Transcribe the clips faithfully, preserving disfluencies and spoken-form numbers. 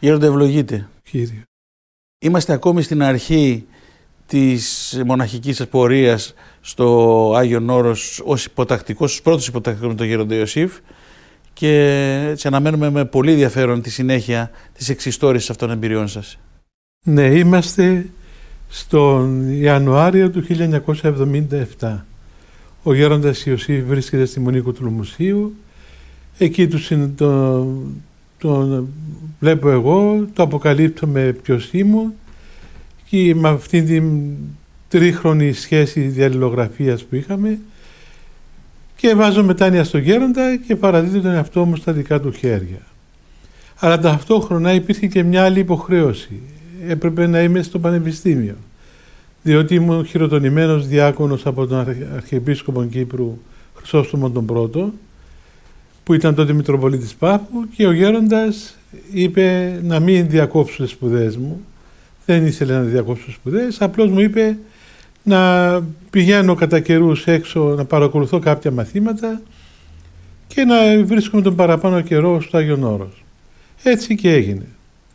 Γέροντα, ευλογείτε. Κύριε. Είμαστε ακόμη στην αρχή της μοναχικής σας πορείας στο Άγιον Όρος ως υποτακτικός, στους πρώτους υποτακτικούς με τον Γέροντα Ιωσήφ, και έτσι αναμένουμε με πολύ ενδιαφέρον τη συνέχεια της εξιστόρησης αυτών των εμπειριών σας. Ναι, είμαστε στον Ιανουάριο του χίλια εννιακόσια εβδομήντα επτά. Ο Γέροντας Ιωσήφ βρίσκεται στη Μονή Κουτουλομουσίου. Εκεί τον το, το βλέπω εγώ, το αποκαλύπτω με ποιος ήμουν, και με αυτήν την τρίχρονη σχέση διαλληλογραφίας που είχαμε, και βάζω μετάνοια στον Γέροντα και παραδίδω τον εαυτό μου στα δικά του χέρια. Αλλά ταυτόχρονα υπήρχε και μια άλλη υποχρέωση. Έπρεπε να είμαι στο Πανεπιστήμιο, διότι ήμουν χειροτονημένος διάκονος από τον Αρχιεπίσκοπο Κύπρου Χρυσόστομο τον Πρώτο, που ήταν τότε Μητροπολίτης Πάφου, και ο Γέροντας είπε να μην διακόψω τις σπουδές μου. Δεν ήθελε να διακόψω τις σπουδές, απλώς μου είπε να πηγαίνω κατά καιρούς έξω να παρακολουθώ κάποια μαθήματα και να βρίσκομαι τον παραπάνω καιρό στο Άγιον Όρος. Έτσι και έγινε.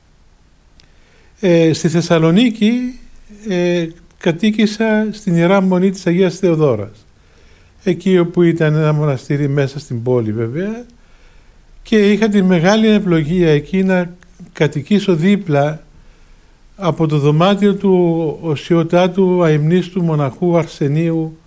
Ε, στη Θεσσαλονίκη ε, κατοίκησα στην Ιερά Μονή της Αγίας Θεοδόρας, εκεί όπου ήταν ένα μοναστήρι μέσα στην πόλη βέβαια, και είχα τη μεγάλη ευλογία εκεί να κατοικήσω δίπλα από το δωμάτιο του οσιοτάτου αημνίστου μοναχού Αρσενίου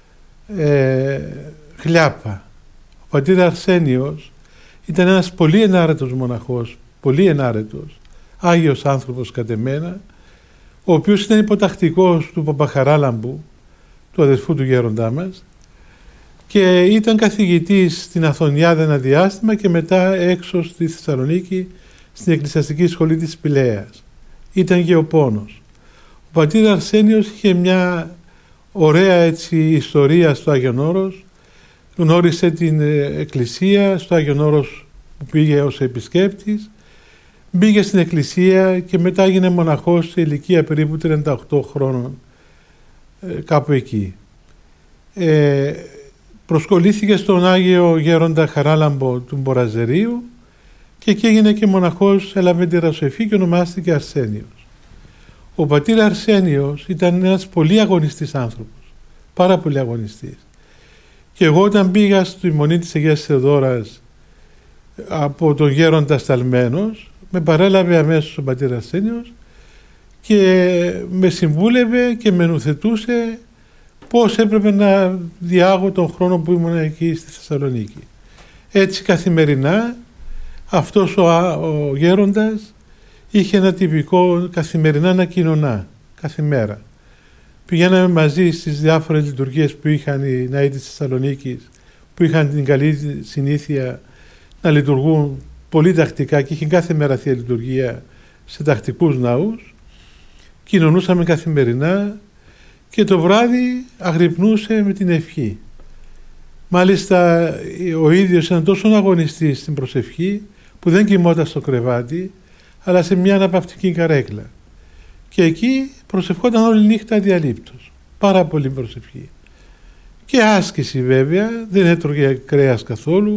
ε, Χλιάπα. Ο πατήρ Αρσένιος ήταν ένας πολύ ενάρετος μοναχός, πολύ ενάρετος, άγιος άνθρωπος κατ' εμένα, ο οποίος ήταν υποτακτικός του Παπαχαράλαμπου, του αδερφού του Γέροντά μας, και ήταν καθηγητής στην Αθωνιάδα ένα διάστημα και μετά έξω στη Θεσσαλονίκη στην Εκκλησιαστική Σχολή της Πηλαίας. Ήταν γεωπόνος. Ο πατήρ Αρσένιος είχε μια ωραία έτσι ιστορία στο Άγιον Όρος. Γνώρισε την εκκλησία στο Άγιον Όρος που πήγε ως επισκέπτης. Μπήκε στην εκκλησία και μετά έγινε μοναχός σε ηλικία περίπου τριάντα οκτώ χρόνων, κάπου εκεί. Ε, προσκολήθηκε στον Άγιο Γέροντα Χαράλαμπο του Μποραζερίου και εκεί έγινε και μοναχός, έλαβε τη ρασοεφή και ονομάστηκε Αρσένιος. Ο πατήρ Αρσένιος ήταν ένας πολύ αγωνιστής άνθρωπος, πάρα πολύ αγωνιστής. Και εγώ όταν πήγα στη Μονή της Αγίας Θεοδόρας από τον Γέροντα Σταλμένος, με παρέλαβε αμέσως ο πατήρ Αρσένιος και με συμβούλευε και με νουθετούσε πώς έπρεπε να διάγω τον χρόνο που ήμουν εκεί στη Θεσσαλονίκη. Έτσι καθημερινά αυτός ο, ο Γέροντας είχε ένα τυπικό καθημερινά να κοινωνά, κάθε μέρα. Πηγαίναμε μαζί στις διάφορες λειτουργίες που είχαν οι ναοί της Θεσσαλονίκης, που είχαν την καλή συνήθεια να λειτουργούν πολύ τακτικά και είχε κάθε μέρα θεία λειτουργία σε τακτικούς ναούς. Κοινωνούσαμε καθημερινά και το βράδυ αγρυπνούσε με την ευχή. Μάλιστα ο ίδιος ήταν τόσο αγωνιστής στην προσευχή που δεν κοιμόταν στο κρεβάτι, αλλά σε μια αναπαυτική καρέκλα. Και εκεί προσευχόταν όλη νύχτα αδιαλείπτως. Πάρα πολύ προσευχή. Και άσκηση βέβαια, δεν έτρωγε κρέας καθόλου,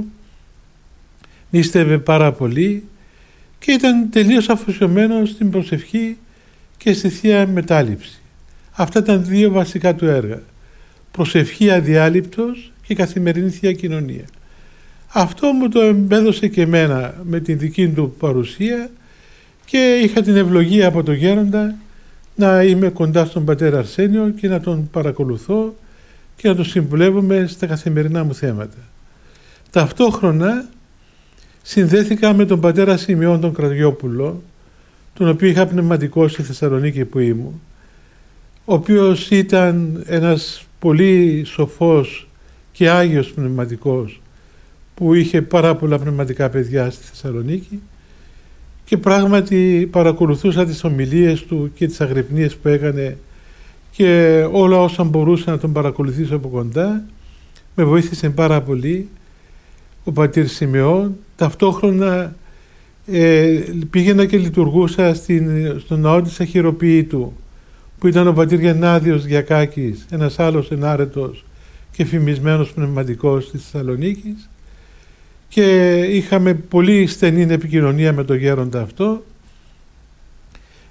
νήστευε πάρα πολύ και ήταν τελείως αφοσιωμένος στην προσευχή και στη Θεία Μετάληψη. Αυτά ήταν δύο βασικά του έργα. Προσευχή αδιάλειπτος και καθημερινή Θεία Κοινωνία. Αυτό μου το εμπέδωσε και εμένα με την δική του παρουσία και είχα την ευλογία από τον Γέροντα να είμαι κοντά στον πατέρα Αρσένιο και να τον παρακολουθώ και να τον συμβουλεύομαι στα καθημερινά μου θέματα. Ταυτόχρονα συνδέθηκα με τον πατέρα Σιμεών τον Κραδιόπουλο, τον οποίο είχα πνευματικό στη Θεσσαλονίκη που ήμουν, ο οποίος ήταν ένας πολύ σοφός και άγιος πνευματικός που είχε πάρα πολλά πνευματικά παιδιά στη Θεσσαλονίκη και πράγματι παρακολουθούσα τις ομιλίες του και τις αγρυπνίες που έκανε και όλα όσα μπορούσα να τον παρακολουθήσω από κοντά. Με βοήθησε πάρα πολύ ο πατήρ Σιμεών. Ταυτόχρονα ε, πήγαινα και λειτουργούσα στην, στον ναό της Αχυροποίητου που ήταν ο πατήρ Γεννάδιος Γιακάκης, ένας άλλος ενάρετος και φημισμένος πνευματικός της Θεσσαλονίκης, και είχαμε πολύ στενή επικοινωνία με τον Γέροντα αυτό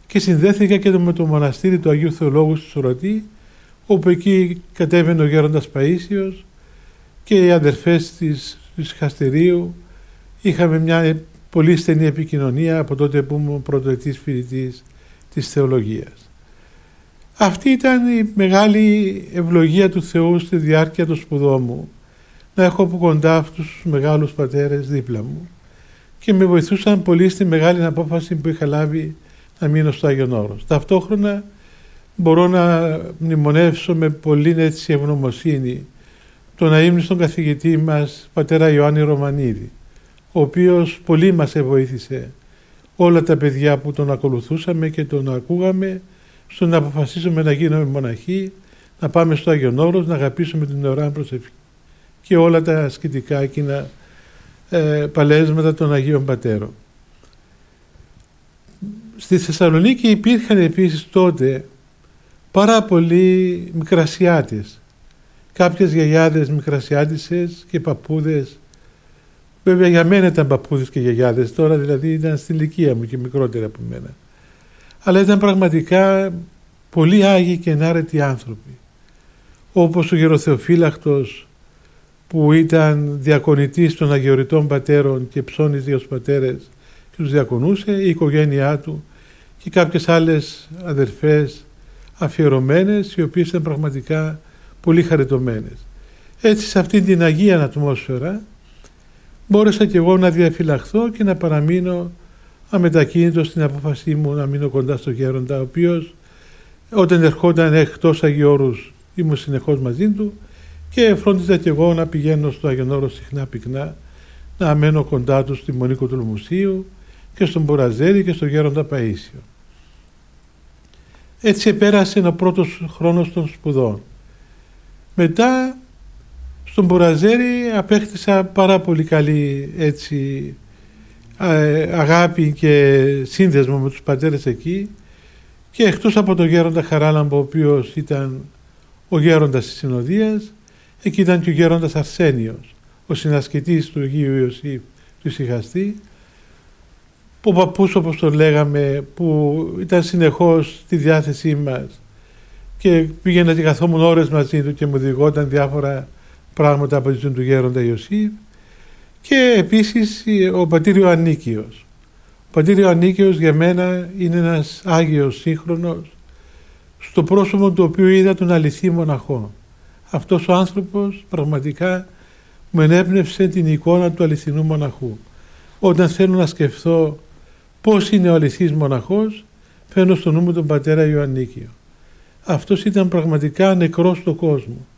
και συνδέθηκα και με το μοναστήρι του Αγίου Θεολόγου στη Σουρωτή, όπου εκεί κατέβαινε ο γέροντας Παΐσιος και οι αδερφές της, της Χαστερίου. Είχαμε μια πολύ στενή επικοινωνία από τότε που ήμουν πρωτοετής φοιτητής της θεολογίας. Αυτή ήταν η μεγάλη ευλογία του Θεού στη διάρκεια των σπουδών μου, να έχω από κοντά αυτούς τους μεγάλους πατέρες δίπλα μου, και με βοηθούσαν πολύ στη μεγάλη απόφαση που είχα λάβει να μείνω στο Άγιον Όρος. Ταυτόχρονα μπορώ να μνημονεύσω με πολύ έτσι ευγνωμοσύνη τον αείμνηστον καθηγητή μας, πατέρα Ιωάννη Ρωμανίδη, ο οποίος πολύ μας βοήθησε όλα τα παιδιά που τον ακολουθούσαμε και τον ακούγαμε, στο να αποφασίσουμε να γίνουμε μοναχοί, να πάμε στο Άγιον Όρος, να αγαπήσουμε την ωραία προσευχή και όλα τα ασκητικά εκείνα ε, παλέσματα των Αγίων Πατέρων. Στη Θεσσαλονίκη υπήρχαν επίσης τότε πάρα πολλοί μικρασιάτες, κάποιες γιαγιάδες μικρασιάτισσες και παππούδες. Βέβαια για μένα ήταν παππούδες και γιαγιάδες, τώρα δηλαδή ήταν στην ηλικία μου και μικρότερα από μένα. Αλλά ήταν πραγματικά πολύ άγιοι και ενάρετοι άνθρωποι. Όπως ο Γεροθεοφύλακτος, που ήταν διακονητής των Αγιοριτών Πατέρων και ψώνης δύο πατέρες και τους διακονούσε, η οικογένειά του και κάποιες άλλες αδερφές αφιερωμένες, οι οποίες ήταν πραγματικά πολύ χαριτωμένες. Έτσι, σε αυτήν την αγία ατμόσφαιρα μπόρεσα και εγώ να διαφυλαχθώ και να παραμείνω αμετακίνητο στην απόφασή μου να μείνω κοντά στο γέροντα, ο οποίος όταν ερχόταν εκτός Αγίου Όρους ήμουν συνεχώς μαζί του και φρόντιζα και εγώ να πηγαίνω στο Άγιον Όρος συχνά πυκνά, να μένω κοντά του στη Μονή Κοτολμουσίου και στον Μπουραζέρη και στον γέροντα Παΐσιο. Έτσι επέρασε ο πρώτος χρόνος των σπουδών. Μετά στον Μπουραζέρη απέκτησα πάρα πολύ καλή έτσι, αγάπη και σύνδεσμο με τους πατέρες εκεί, και εκτός από τον γέροντα Χαράλαμπο, ο οποίος ήταν ο γέροντας της Συνοδείας, εκεί ήταν και ο γέροντας Αρσένιος, ο συνασκητής του Αγίου Ιωσήφ του Ησυχαστή, ο παππούς όπως τον λέγαμε, που ήταν συνεχώς στη διάθεσή μας και πήγαινα και καθόμουν ώρες μαζί του και μου διηγόταν διάφορα πράγματα από τη ζωή του γέροντα Ιωσήφ. Και επίσης ο πατήρ Ιωαννίκιος. Ο πατήρ Ιωαννίκιος για μένα είναι ένας Άγιος σύγχρονος, στο πρόσωπο του οποίου είδα τον αληθή μοναχό. Αυτός ο άνθρωπος πραγματικά μου ενέπνευσε την εικόνα του αληθινού μοναχού. Όταν θέλω να σκεφτώ πώς είναι ο αληθής μοναχός, φέρνω στο νου μου τον πατέρα Ιωαννίκιο. Αυτός ήταν πραγματικά νεκρός στον κόσμο.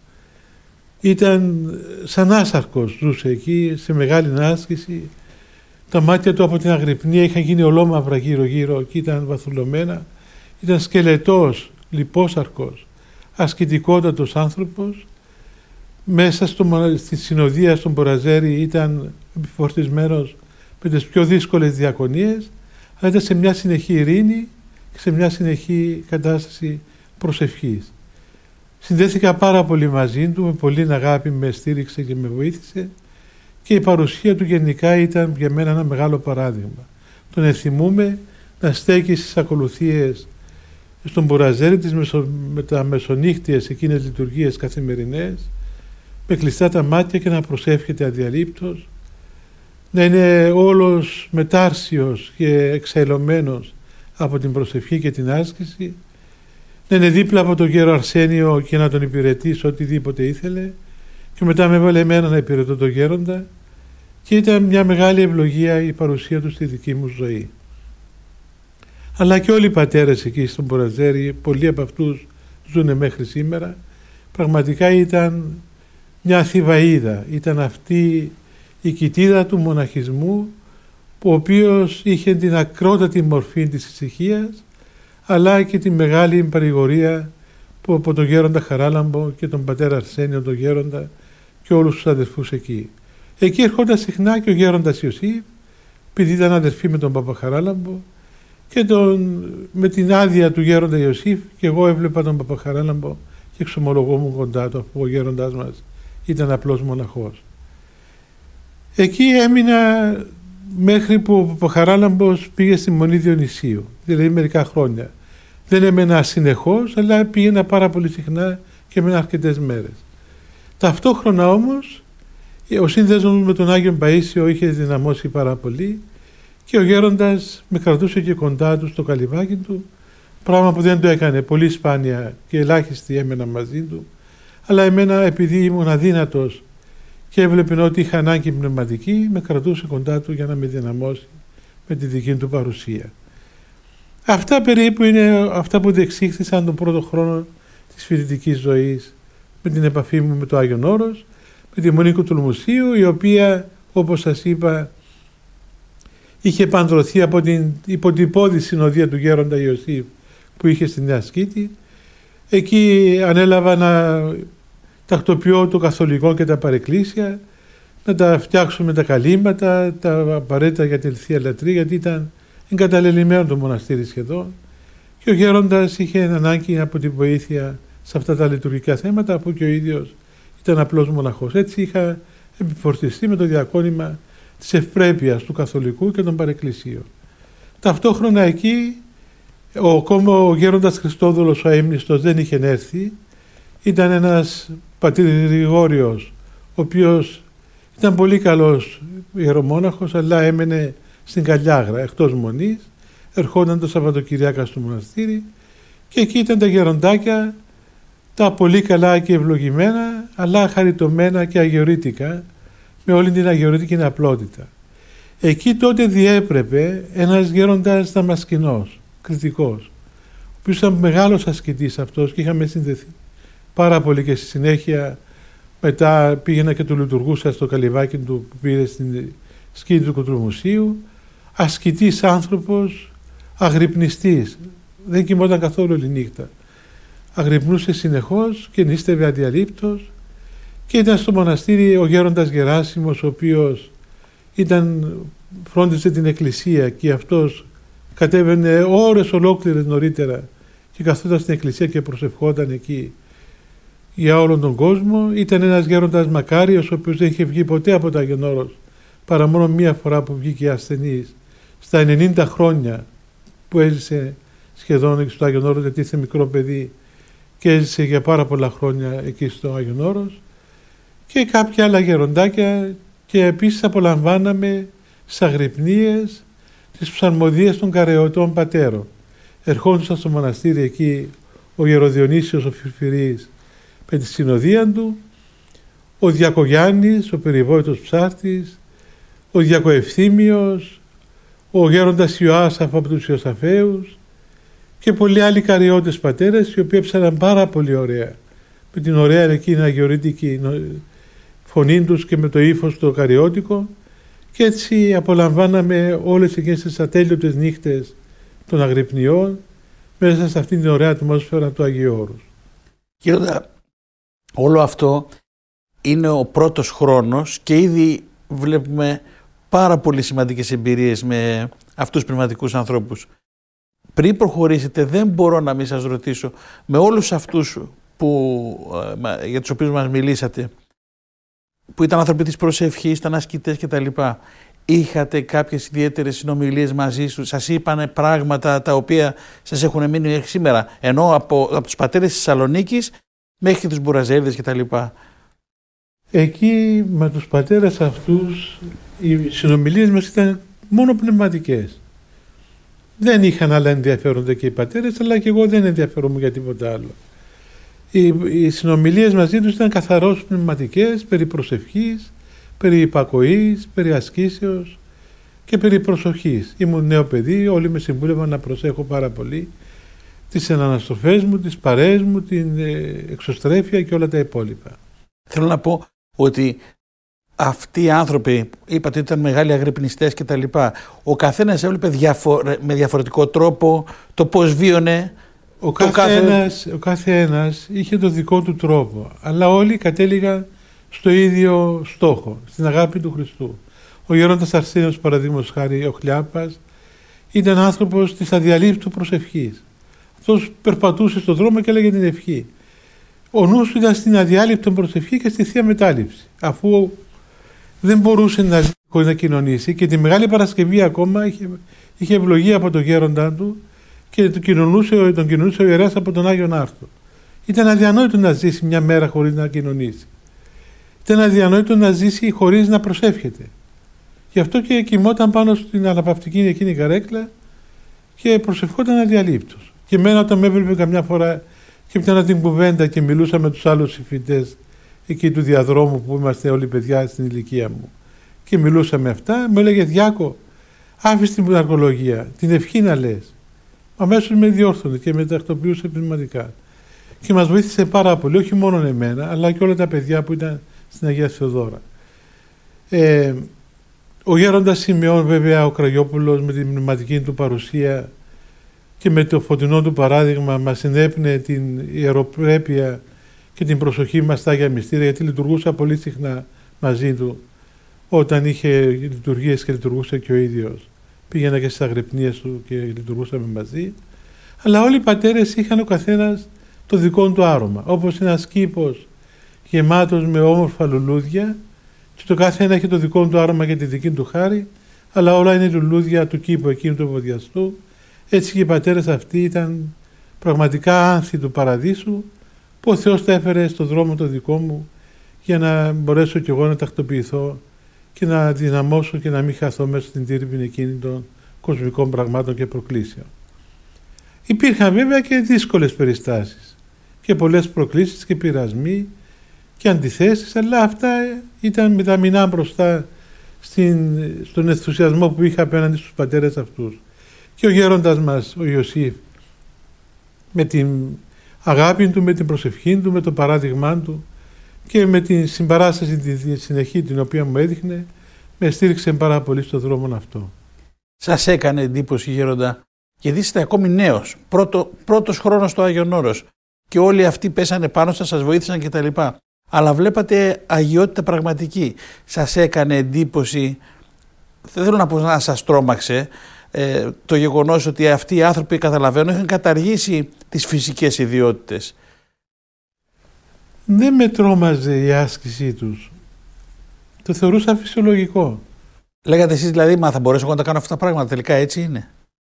Ήταν σαν άσαρκος, ζούσε εκεί σε μεγάλη άσκηση. Τα μάτια του από την αγρυπνία είχαν γίνει ολόμαυρα γύρω γύρω και ήταν βαθουλωμένα. Ήταν σκελετός, λιπόσαρκος, ασκητικότατος άνθρωπος. Μέσα στο, στη συνοδεία στον Μποραζέρη ήταν επιφορτισμένος με τις πιο δύσκολες διακονίες, αλλά ήταν σε μια συνεχή ειρήνη και σε μια συνεχή κατάσταση προσευχής. Συνδέθηκα πάρα πολύ μαζί του, με πολύ αγάπη με στήριξε και με βοήθησε, και η παρουσία του γενικά ήταν για μένα ένα μεγάλο παράδειγμα. Τον εθιμούμε να στέκει στις ακολουθίες στον Μποραζέρη της μεσο, με τα μεσονύχτιες εκείνες λειτουργίες καθημερινές, με κλειστά τα μάτια και να προσεύχεται αδιαλείπτως, να είναι όλος μετάρσιος και εξαιλωμένος από την προσευχή και την άσκηση, να είναι δίπλα από τον γέρο Αρσένιο και να τον υπηρετήσει οτιδήποτε ήθελε, και μετά με έβαλε εμένα να υπηρετώ τον γέροντα, και ήταν μια μεγάλη ευλογία η παρουσία του στη δική μου ζωή. Αλλά και όλοι οι πατέρες εκεί στον Μποραζέρη, πολλοί από αυτούς ζουν μέχρι σήμερα, πραγματικά ήταν μια θηβαΐδα, ήταν αυτή η κοιτίδα του μοναχισμού, ο οποίος είχε την ακρότατη μορφή της ησυχίας, αλλά και τη μεγάλη παρηγορία που από τον γέροντα Χαράλαμπο και τον πατέρα Αρσένιο τον γέροντα και όλους τους αδερφούς εκεί. Εκεί ερχόταν συχνά και ο γέροντας Ιωσήφ, επειδή ήταν αδερφή με τον Παπαχαράλαμπο, και τον, με την άδεια του γέροντα Ιωσήφ, και εγώ έβλεπα τον Παπαχαράλαμπο και εξομολογόμουν κοντά του, αφού ο γέροντάς μας ήταν απλός μοναχός. Εκεί έμεινα μέχρι που ο Παπαχαράλαμπος πήγε στη Μονή Διονυσίου. δηλαδή μερικά χρόνια. Δεν έμενα συνεχώς, αλλά πήγαινα πάρα πολύ συχνά και έμενα αρκετές μέρες. Ταυτόχρονα όμως, ο σύνδεσμος με τον Άγιο Παΐσιο είχε δυναμώσει πάρα πολύ και ο γέροντας με κρατούσε και κοντά του στο καλυβάκι του, πράγμα που δεν το έκανε πολύ σπάνια και ελάχιστοι έμενα μαζί του, αλλά εμένα επειδή ήμουν αδύνατος και έβλεπε ότι είχα ανάγκη πνευματική, με κρατούσε κοντά του για να με δυναμώσει με τη δική του παρουσία. Αυτά περίπου είναι αυτά που διεξήχθησαν τον πρώτο χρόνο της φοιτητικής ζωής, με την επαφή μου με το Άγιον Όρος, με τη Μονή Κουτουλμουσίου, η οποία, όπως σας είπα, είχε παντρωθεί από την υποτυπώδη συνοδεία του γέροντα Ιωσήφ που είχε στη Νέα Σκήτη. Εκεί ανέλαβα να τακτοποιώ το καθολικό και τα παρεκκλήσια, να τα φτιάξουμε τα καλύματα, τα απαραίτητα για τη Θεία Λατρεία, γιατί ήταν εγκαταλελειμμένο το μοναστήρι σχεδόν και ο γέροντας είχε ανάγκη από τη βοήθεια σε αυτά τα λειτουργικά θέματα, αφού και ο ίδιος ήταν απλός μοναχός. Έτσι είχα επιφορτιστεί με το διακόνημα της ευπρέπειας του καθολικού και των παρεκκλησίων. Ταυτόχρονα εκεί ο, ακόμα ο γέροντας Χριστόδουλος ο Αείμνηστος δεν είχε έρθει. Ήταν ένας πατήρ Γρηγόριος, ο οποίος ήταν πολύ καλός ιερομόναχος, αλλά έμενε στην Καλιάγρα, εκτός Μονής, ερχόταν το Σαββατοκυριακά στο μοναστήρι και εκεί ήταν τα γεροντάκια, τα πολύ καλά και ευλογημένα, αλλά χαριτωμένα και αγιορείτικα, με όλη την αγιορείτικη απλότητα. Εκεί τότε διέπρεπε ένας γέροντας Δαμασκηνός, κριτικός, ο οποίος ήταν μεγάλος ασκητής αυτός και είχαμε συνδεθεί πάρα πολύ και στη συνέχεια μετά πήγαινα και του λειτουργούσα στο καλυβάκι του που πήρε στην σκήτη του Κουτουλμουσίου, ασκητής άνθρωπος, αγρυπνιστής, δεν κοιμόταν καθόλου όλη νύχτα. Αγρυπνούσε συνεχώς και νίστευε αδιαλείπτως και ήταν στο μοναστήρι ο γέροντας Γεράσιμος, ο οποίος ήταν, φρόντιζε την εκκλησία και αυτός κατέβαινε ώρες ολόκληρες νωρίτερα και καθόταν στην εκκλησία και προσευχόταν εκεί για όλον τον κόσμο. Ήταν ένας γέροντας μακάριος, ο οποίος δεν είχε βγει ποτέ από το Άγιον Όρος, παρά μόνο μία φορά που βγήκε ασθενής στα ενενήντα χρόνια που έζησε σχεδόν εκεί στο Άγιον Όρος, γιατί είσαι μικρό παιδί και έζησε για πάρα πολλά χρόνια εκεί στο Άγιον Όρος, και κάποια άλλα γεροντάκια, και επίσης απολαμβάναμε στις αγρυπνίες τις ψαλμοδίες των Καρεωτών Πατέρων. Ερχόντουσαν στο μοναστήρι εκεί ο Ιεροδιονύσιος ο Φυρφυρής με τη συνοδεία του, ο Διακογιάννης, ο περιβόητος ψάρτης, ο Διακοευθύμιος, ο γέροντας Ιωάσαφ από τους Ιωσαφαίους και πολλοί άλλοι καριώτες πατέρες, οι οποίοι έψαναν πάρα πολύ ωραία, με την ωραία εκείνη αγιορείτικη φωνή τους και με το ύφος το καριώτικο, και έτσι απολαμβάναμε όλες εκείνες τις ατέλειωτες νύχτες των αγρυπνιών μέσα σε αυτήν την ωραία ατμόσφαιρα του Αγίου Όρους. Γέροντα, όλο αυτό είναι ο πρώτος χρόνος και ήδη βλέπουμε πάρα πολύ σημαντικές εμπειρίες με αυτούς τους πνευματικούς ανθρώπους. Πριν προχωρήσετε, δεν μπορώ να μην σας ρωτήσω, με όλους αυτούς που, για τους οποίους μας μιλήσατε, που ήταν άνθρωποι της προσευχής, ήταν ασκητές κτλ., είχατε κάποιες ιδιαίτερες συνομιλίες μαζί σου, σας είπανε πράγματα τα οποία σας έχουν μείνει μέχρι σήμερα, ενώ από, από τους πατέρες της Θεσσαλονίκης μέχρι και τους Μπουραζέλιδες κτλ.? Εκεί με τους πατέρες αυτούς οι συνομιλίες μας ήταν μόνο πνευματικές. Δεν είχαν άλλα ενδιαφέροντα και οι πατέρες, αλλά και εγώ δεν ενδιαφέρομαι για τίποτα άλλο. Οι, οι συνομιλίες μαζί τους ήταν καθαρώς πνευματικές, περί προσευχής, περί υπακοής, περί ασκήσεως και περί προσοχής. Ήμουν νέο παιδί, όλοι με συμβούλευαν να προσέχω πάρα πολύ τις εναναστροφές μου, τις παρέες μου, την εξωστρέφεια και όλα τα υπόλοιπα. Θέλω να πω ότι αυτοί οι άνθρωποι, είπατε ότι ήταν μεγάλοι αγρυπνιστές και τα λοιπά, ο καθένας έβλεπε διαφορε... με διαφορετικό τρόπο το πώς βίωνε. Ο κάθε, ένας, ο κάθε ένας είχε το δικό του τρόπο, αλλά όλοι κατέληγαν στο ίδιο στόχο, στην αγάπη του Χριστού. Ο γέροντας Αρσένιος, παραδείγματος χάρη, ο Χλιάπας, ήταν άνθρωπος της αδιαλείπτου προσευχής. Αυτός περπατούσε στον δρόμο και έλεγε την ευχή. Ο νους του ήταν στην αδιάλειπτη προσευχή και στη Θεία Μετάληψη, αφού δεν μπορούσε να ζει χωρίς να κοινωνήσει, και τη Μεγάλη Παρασκευή ακόμα είχε, είχε ευλογία από τον γέροντά του και τον κοινωνούσε, τον κοινωνούσε ο ιερέας από τον Άγιον Άρθρο. Ήταν αδιανόητο να ζήσει μια μέρα χωρίς να κοινωνήσει. Ήταν αδιανόητο να ζήσει χωρίς να προσεύχεται. Γι' αυτό και κοιμόταν πάνω στην αναπαυτική εκείνη καρέκλα και προσευχόταν αδιαλείπτως. Και εμένα όταν με έβλεπε καμιά φορά και πιάνα την κουβέντα και μιλούσα με τους άλλους συμφοιτές εκεί του διαδρόμου που είμαστε όλοι παιδιά στην ηλικία μου και μιλούσαμε αυτά, μου έλεγε «Διάκο, άφησε την αργολογία, την ευχή να λες». Αμέσως με διόρθωνε και με τακτοποιούσε πνευματικά. Και μας βοήθησε πάρα πολύ, όχι μόνο εμένα, αλλά και όλα τα παιδιά που ήταν στην Αγία Θεοδόρα. Ε, ο γέροντας Σημειών, βέβαια, ο Κραγιόπουλος, με την πνευματική του παρουσία και με το φωτεινό του παράδειγμα μας συνέπνεε την ιεροπρέπεια και την προσοχή μας στα Άγια Μυστήρια, γιατί λειτουργούσα πολύ συχνά μαζί του όταν είχε λειτουργίες και λειτουργούσε και ο ίδιος. Πήγαινα και στις αγρυπνίες του και λειτουργούσαμε μαζί. Αλλά όλοι οι πατέρες είχαν ο καθένας το δικό του άρωμα. Όπως ένας κήπος γεμάτος με όμορφα λουλούδια και το κάθε ένα έχει το δικό του άρωμα για τη δική του χάρη, αλλά όλα είναι λουλούδια του κήπου εκείνου του ευωδιαστού. Έτσι και οι πατέρες αυτοί ήταν πραγματικά άνθη του παραδείσου που ο Θεός τα έφερε στο δρόμο το δικό μου για να μπορέσω κι εγώ να τακτοποιηθώ και να δυναμώσω και να μην χαθώ μέσα στην τύρπη εκείνη των κοσμικών πραγμάτων και προκλήσεων. Υπήρχαν βέβαια και δύσκολες περιστάσεις και πολλές προκλήσεις και πειρασμοί και αντιθέσεις, αλλά αυτά ήταν με τα μηνά μπροστά στην, στον ενθουσιασμό που είχα απέναντι στους πατέρες αυτούς. Και ο γέροντας μας, ο Ιωσήφ, με την αγάπη του, με την προσευχή του, με το παράδειγμά του και με την συμπαράσταση τη συνεχή την οποία μου έδειχνε, με στήριξε πάρα πολύ στον δρόμο αυτό. Σας έκανε εντύπωση, γέροντα, γιατί είστε ακόμη νέος, πρώτο, πρώτος χρόνος στο Άγιον Όρος και όλοι αυτοί πέσανε πάνω σας, σας βοήθησαν κτλ. Αλλά βλέπατε αγιότητα πραγματική. Σας έκανε εντύπωση, δεν θέλω να πω να σας τρόμαξε, ε, το γεγονός ότι αυτοί οι άνθρωποι, καταλαβαίνω, είχαν καταργήσει τις φυσικές ιδιότητες. Δεν με τρόμαζε η άσκησή τους. Το θεωρούσα φυσιολογικό. Λέγατε εσείς δηλαδή, μα θα μπορέσω εγώ να τα κάνω αυτά τα πράγματα, τελικά έτσι είναι?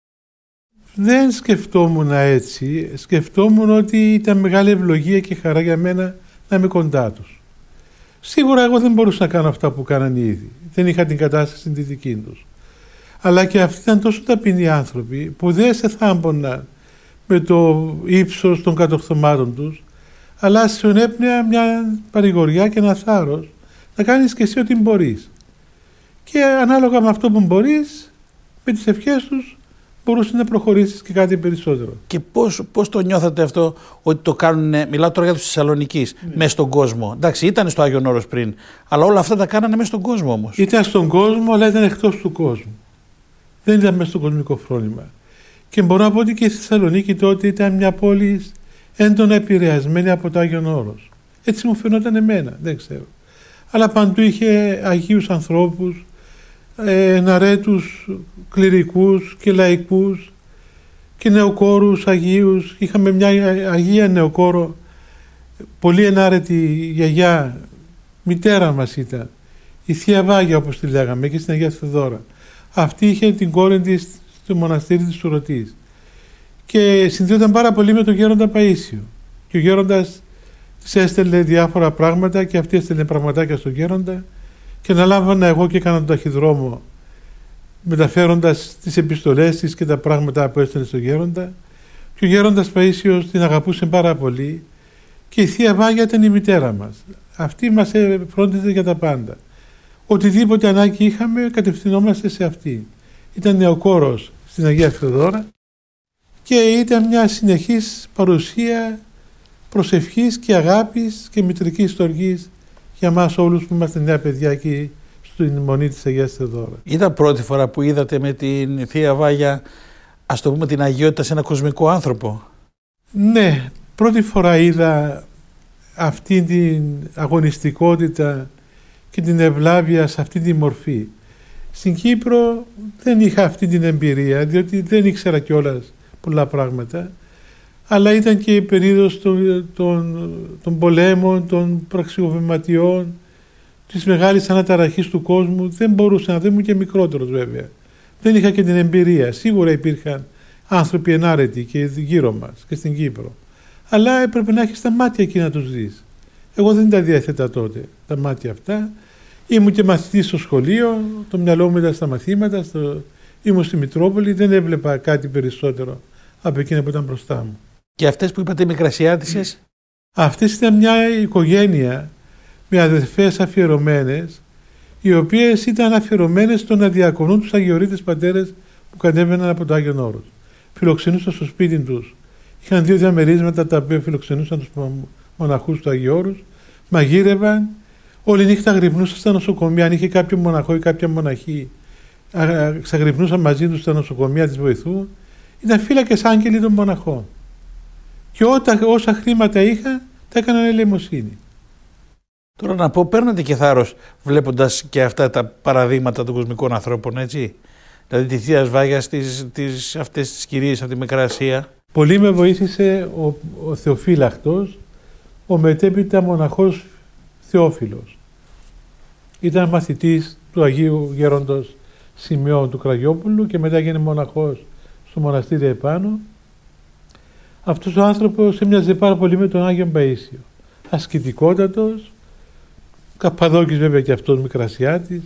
Δεν σκεφτόμουν έτσι. Σκεφτόμουν ότι ήταν μεγάλη ευλογία και χαρά για μένα να είμαι κοντά τους. Σίγουρα εγώ δεν μπορούσα να κάνω αυτά που κάνανε ήδη. Δεν είχα την κατάσταση τη δική τους. Αλλά και αυτοί ήταν τόσο ταπεινοί άνθρωποι που δεν σε θάμποναν με το ύψος των κατορθωμάτων τους, αλλά σου ενέπνεα μια παρηγοριά και ένα θάρρος να κάνεις και εσύ ό,τι μπορείς. Και ανάλογα με αυτό που μπορείς, με τις ευχές τους, μπορούσε να προχωρήσεις και κάτι περισσότερο. Και πώς, πώς το νιώθατε αυτό ότι το κάνουν, μιλάω τώρα για τους Θεσσαλονικής, ναι, μέσα στον κόσμο? Εντάξει, ήταν στο Άγιον Όρος πριν, αλλά όλα αυτά τα κάνανε μέσα στον κόσμο όμως. Ήταν στον κόσμο, αλλά ήταν εκτός του κόσμου. Δεν ήταν μέσα στο κοσμικό φρόνημα. Και μπορώ να πω ότι και η Θεσσαλονίκη τότε ήταν μια πόλη έντονα επηρεασμένη από το Άγιον Όρος. Έτσι μου φαινόταν εμένα, δεν ξέρω. Αλλά παντού είχε αγίους ανθρώπους, εναρέτους κληρικούς και λαϊκούς και νεοκόρους αγίους. Είχαμε μια αγία νεοκόρο, πολύ ενάρετη γιαγιά, μητέρα μας ήταν, η Θεία Βάγια όπως τη λέγαμε, και στην Αγία Θεοδόρα. Αυτή είχε την κόρη της στο μοναστήρι της Σουρωτής και συνδέονταν πάρα πολύ με τον γέροντα Παΐσιο. Και ο γέροντας της έστελνε διάφορα πράγματα και αυτή έστελνε πραγματάκια στον γέροντα και αναλάμβανα εγώ και έκανα τον ταχυδρόμο μεταφέροντας τις επιστολές της και τα πράγματα που έστελνε στον γέροντα. Και ο γέροντας Παΐσιος την αγαπούσε πάρα πολύ και η Θεία Βάγια ήταν η μητέρα μας. Αυτή μας φρόντιζε για τα πάντα. Οτιδήποτε ανάγκη είχαμε κατευθυνόμαστε σε αυτή. Ήταν νεοκόρος στην Αγία Θεοδόρα και ήταν μια συνεχής παρουσία προσευχής και αγάπης και μητρικής στοργής για μας όλους που είμαστε νέα παιδιά εκεί στην Μονή της Αγίας Θεοδόρα. Ήταν πρώτη φορά που είδατε με την Θεία Βάγια, ας το πούμε, την αγιότητα σε ένα κοσμικό άνθρωπο? Ναι, πρώτη φορά είδα αυτή την αγωνιστικότητα και την ευλάβεια σε αυτή τη μορφή. Στην Κύπρο δεν είχα αυτή την εμπειρία, διότι δεν ήξερα κιόλας πολλά πράγματα, αλλά ήταν και η περίοδος των, των, των πολέμων, των πραξικοπηματιών, της μεγάλης αναταραχής του κόσμου. Δεν μπορούσα να, δεν ήμουν και μικρότερος βέβαια. Δεν είχα και την εμπειρία. Σίγουρα υπήρχαν άνθρωποι ενάρετοι και γύρω μας και στην Κύπρο. Αλλά έπρεπε να έχεις τα μάτια εκεί να τους δεις. Εγώ δεν τα διέθετα τότε, τα μάτια αυτά. Ήμουν και μαθητής στο σχολείο, το μυαλό μου ήταν στα μαθήματα, στο... ήμουν στη Μητρόπολη, δεν έβλεπα κάτι περισσότερο από εκείνα που ήταν μπροστά μου. Και αυτές που είπατε οι Μικρασιάτισσες? Αυτές ήταν μια οικογένεια με αδερφές αφιερωμένες, οι οποίες ήταν αφιερωμένες στο να διακονούν τους αγιορείτες πατέρες που κατέβαιναν από το Άγιον Όρος. Φιλοξενούσαν στο σπίτι τους. Είχαν δύο διαμερίσματα τα οποία φιλοξενούσαν τους μοναχούς του Αγίου Όρους, μαγείρευαν, όλη νύχτα γρυπνούσαν στα νοσοκομεία. Αν είχε κάποιο μοναχό ή κάποια μοναχή, ξαγρυπνούσαν μαζί τους στα νοσοκομεία της Βοηθού. Ήταν φύλακες άγγελοι των μοναχών. Και ότα, όσα χρήματα είχαν, τα έκαναν ελεημοσύνη. Τώρα να πω, παίρνετε και θάρρος βλέποντας και αυτά τα παραδείγματα των κοσμικών ανθρώπων, έτσι. Δηλαδή τη Θεία Σβάγια, αυτές τις κυρίες από τη Μικρά Ασία. Πολύ με βοήθησε ο, ο Θεοφύλακτος, ο μετέπειτα μοναχός Θεόφιλος. Ήταν μαθητής του Αγίου Γέροντος Σημειών του Κραγιόπουλου και μετά έγινε μοναχός στο μοναστήρι επάνω. Αυτός ο άνθρωπος έμοιαζε πάρα πολύ με τον Άγιον Παΐσιο. Ασκητικότατος, Καπαδόκης βέβαια και αυτός Μικρασιάτης,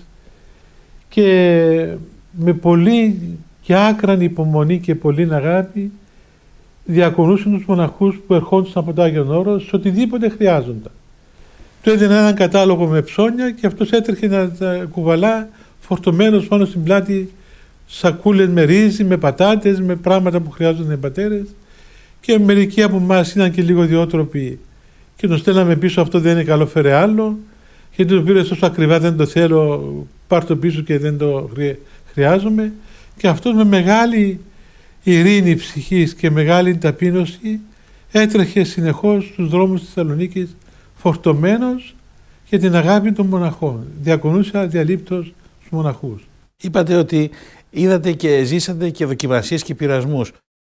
και με πολύ και άκρανη υπομονή και πολύ αγάπη διακονούσαν τους μοναχούς που ερχόντουσαν από το Άγιον Όρος σε οτιδήποτε χρειάζονταν. Του έδινε έναν κατάλογο με ψώνια και αυτός έτρεχε να τα κουβαλά φορτωμένος πάνω στην πλάτη σακούλες με ρύζι, με πατάτες, με πράγματα που χρειάζονταν οι πατέρες, και μερικοί από εμάς ήταν και λίγο ιδιότροποι και τον στέλναμε πίσω, αυτό δεν είναι καλό, φέρε άλλο, γιατί το πήρε τόσο ακριβά, δεν το θέλω, πάρ' το πίσω και δεν το χρειάζομαι. Και αυτός με μεγάλη ειρήνη ψυχής και μεγάλη ταπείνωση έτρεχε συνεχώς στους δρόμους της Θεσσαλονίκης φορτωμένος για την αγάπη των μοναχών. Διακονούσε αδιαλείπτως στους μοναχούς. Είπατε ότι είδατε και ζήσατε και δοκιμασίες και πειρασμούς.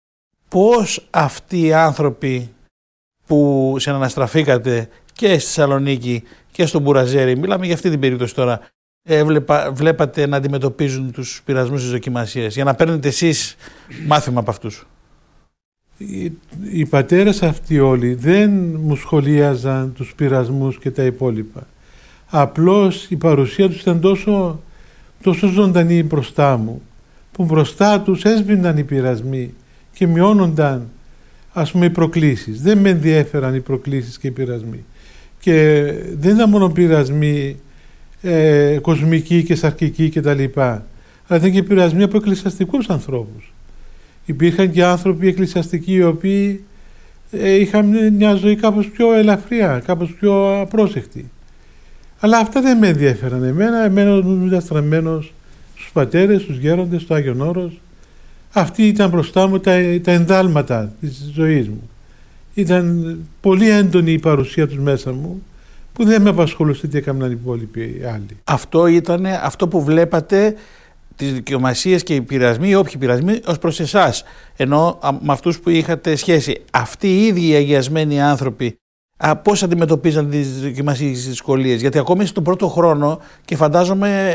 Πώς αυτοί οι άνθρωποι που συναναστραφήκατε και στη Θεσσαλονίκη και στον Μπουραζέρι, μιλάμε για αυτή την περίπτωση τώρα, έβλεπα, βλέπατε να αντιμετωπίζουν τους πειρασμούς στις δοκιμασίες, για να παίρνετε εσείς μάθημα από αυτούς? Οι, οι πατέρες αυτοί όλοι δεν μου σχολίαζαν τους πειρασμούς και τα υπόλοιπα. Απλώς η παρουσία τους ήταν τόσο, τόσο ζωντανή μπροστά μου, που μπροστά τους έσβηναν οι πειρασμοί και μειώνονταν, ας πούμε, οι προκλήσεις. Δεν με ενδιέφεραν οι προκλήσεις και οι πειρασμοί. Και δεν ήταν μόνο πειρασμοί ε, κοσμικοί και σαρκικοί κτλ. Αλλά ήταν και πειρασμοί από εκκλησιαστικούς ανθρώπους. Υπήρχαν και άνθρωποι εκκλησιαστικοί οι οποίοι ε, είχαν μια ζωή κάπως πιο ελαφριά, κάπως πιο απρόσεκτη. Αλλά αυτά δεν με ενδιαφέραν εμένα. Εμένα ήμουν στραμμένος στους πατέρες, στους γέροντες, στο Άγιον Όρος. Αυτή ήταν μπροστά μου τα, τα ενδάλματα της ζωής μου. Ήταν πολύ έντονη η παρουσία τους μέσα μου, που δεν με απασχολούσε τι έκαναν οι υπόλοιποι άλλοι. Αυτό ήταν αυτό που βλέπατε, τις δικαιομασίες και οι πειρασμοί, όποιοι πειρασμοί, ως προς εσάς, ενώ με αυτούς που είχατε σχέση. Αυτοί οι ίδιοι οι αγιασμένοι άνθρωποι, α, πώς αντιμετωπίζαν τις δικαιομασίες και τις δυσκολίες? Γιατί ακόμη στον πρώτο χρόνο, και φαντάζομαι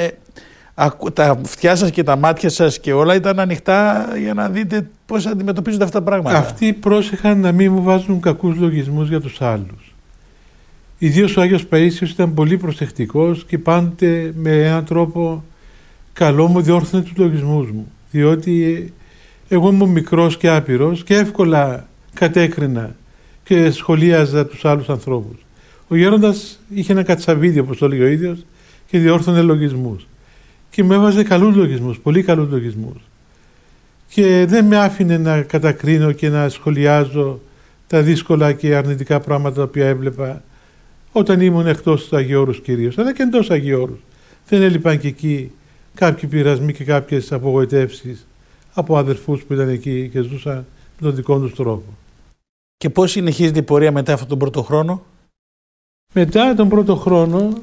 τα αυτιά σας και τα μάτια σας και όλα ήταν ανοιχτά για να δείτε πώς αντιμετωπίζονται αυτά τα πράγματα. Αυτοί πρόσεχαν να μην μου βάζουν κακούς λογισμούς για τους άλλους. Ιδίως ο Άγιος Παΐσιος ήταν πολύ προσεκτικός και πάντοτε με έναν τρόπο καλό μου διόρθωνε τους λογισμούς μου. Διότι εγώ ήμουν μικρός και άπειρος και εύκολα κατέκρινα και σχολίαζα τους άλλους ανθρώπους. Ο γέροντας είχε ένα κατσαβίδι, όπως το λέει ο ίδιος, και διόρθωνε λογισμούς. Και με έβαζε καλούς λογισμούς, πολύ καλούς λογισμούς. Και δεν με άφηνε να κατακρίνω και να σχολιάζω τα δύσκολα και αρνητικά πράγματα τα οποία έβλεπα όταν ήμουν εκτός του Αγίου Όρους κυρίως, αλλά και εντός Αγίου Όρους. Δεν έλειπαν και εκεί κάποιοι πειρασμοί και κάποιες απογοητεύσεις από αδερφούς που ήταν εκεί και ζούσαν με τον δικό τους τρόπο. Και πώς συνεχίζεται η πορεία μετά αυτόν τον πρώτο χρόνο? Μετά τον πρώτο χρόνο,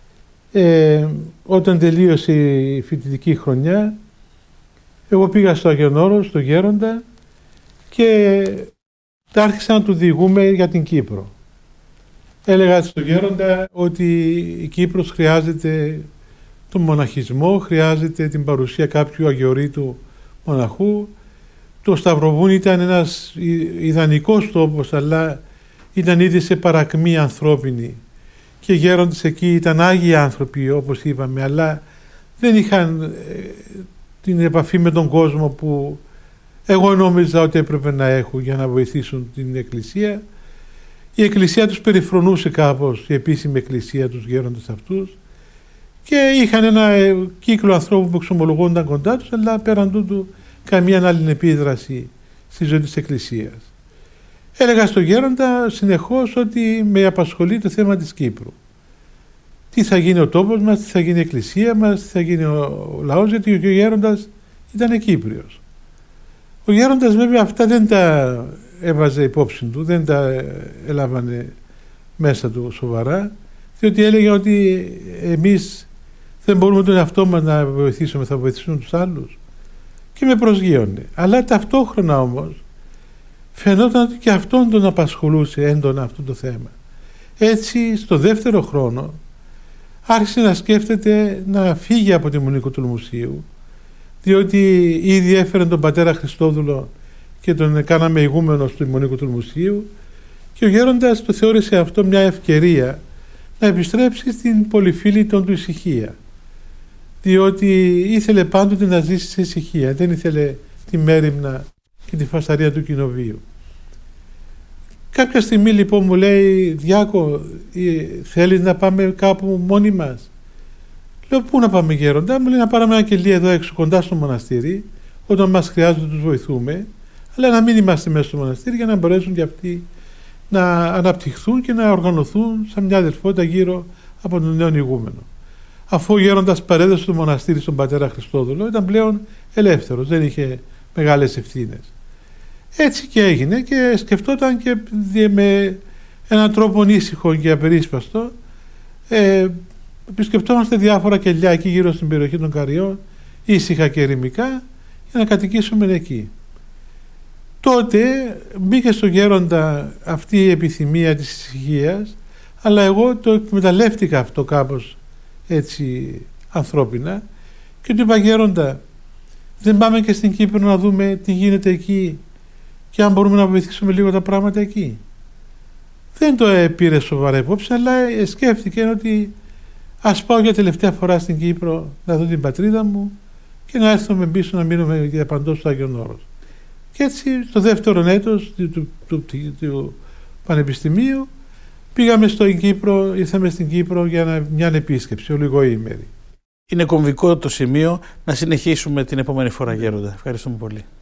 ε, όταν τελείωσε η φοιτητική χρονιά, εγώ πήγα στο Άγιον Όρος, στο Γέροντα, και τα άρχισα να του διηγούμε για την Κύπρο. Έλεγα στο Γέροντα ότι η Κύπρος χρειάζεται τον μοναχισμό, χρειάζεται την παρουσία κάποιου αγιορείτου μοναχού, το Σταυροβούνι ήταν ένας ιδανικός τόπος, αλλά ήταν ήδη σε παρακμή ανθρώπινη και οι γέροντες εκεί ήταν άγιοι άνθρωποι, όπως είπαμε, αλλά δεν είχαν ε, την επαφή με τον κόσμο που εγώ νόμιζα ότι έπρεπε να έχουν για να βοηθήσουν την Εκκλησία. Η Εκκλησία τους περιφρονούσε κάπως, η επίσημη Εκκλησία, τους γέροντες αυτούς, και είχαν ένα ε, κύκλο ανθρώπων που εξομολογούνταν κοντά τους, αλλά πέραν τούτου καμία άλλη επίδραση στη ζωή της Εκκλησίας. Έλεγα στον γέροντα συνεχώς ότι με απασχολεί το θέμα της Κύπρου. Τι θα γίνει ο τόπος μας, τι θα γίνει η Εκκλησία μας, τι θα γίνει ο λαός, γιατί ο γέροντας ήταν Κύπριος. Ο γέροντας βέβαια αυτά δεν τα έβαζε υπόψη του, δεν τα έλαβανε μέσα του σοβαρά, διότι έλεγε ότι εμείς δεν μπορούμε τον εαυτό μας να βοηθήσουμε, θα βοηθήσουμε τους άλλους, και με προσγείωνε. Αλλά ταυτόχρονα όμως φαινόταν ότι και αυτόν τον απασχολούσε έντονα αυτό το θέμα. Έτσι, στο δεύτερο χρόνο άρχισε να σκέφτεται να φύγει από τη Μονή Κοτολμουσίου, διότι ήδη έφερε τον πατέρα Χριστόδουλο και τον κάναμε ηγούμενο στη Μονή Κοτολμουσίου, και ο γέροντας το θεώρησε αυτό μια ευκαιρία να επιστρέψει στην πολυφίλητον του ησυχία, διότι ήθελε πάντοτε να ζήσει σε ησυχία, δεν ήθελε τη μέριμνα και τη φασαρία του κοινοβίου. Κάποια στιγμή λοιπόν μου λέει, Διάκο, θέλεις να πάμε κάπου μόνοι μας? Λέω, πού να πάμε γέροντα? Μου λέει, να πάρουμε ένα κελί εδώ έξω κοντά στο μοναστήρι, όταν μας χρειάζεται τους βοηθούμε, αλλά να μην είμαστε μέσα στο μοναστήρι, για να μπορέσουν και αυτοί να αναπτυχθούν και να οργανωθούν σαν μια αδελφότητα γύρω από τον νέο ηγούμενο. Αφού ο γέροντας παρέδωσε το μοναστήρι στον πατέρα Χριστόδουλο, ήταν πλέον ελεύθερος, δεν είχε μεγάλες ευθύνες. Έτσι και έγινε, και σκεφτόταν και με έναν τρόπο ήσυχο και απερίσπαστο. Ε, επισκεφτόμαστε διάφορα κελιά εκεί γύρω στην περιοχή των Καριών, ήσυχα και ερημικά, για να κατοικήσουμε εκεί. Τότε μπήκε στο γέροντα αυτή η επιθυμία της ησυχίας, αλλά εγώ το εκμεταλλεύτηκα αυτό κάπως έτσι ανθρώπινα, και του είπα, γέροντα, δεν πάμε και στην Κύπρο να δούμε τι γίνεται εκεί και αν μπορούμε να βοηθήσουμε λίγο τα πράγματα εκεί? Δεν το πήρε σοβαρά υπόψη, αλλά σκέφτηκε ότι ας πάω για τελευταία φορά στην Κύπρο να δω την πατρίδα μου και να έρθουμε πίσω να μείνουμε για παντός στο Άγιον Όρος. Και έτσι το δεύτερο έτος του, του, του, του, του Πανεπιστημίου πήγαμε στην Κύπρο, ήρθαμε στην Κύπρο για μια επίσκεψη ολιγοήμερη. Είναι κομβικό το σημείο, να συνεχίσουμε την επόμενη φορά, γέροντα. Ευχαριστούμε πολύ.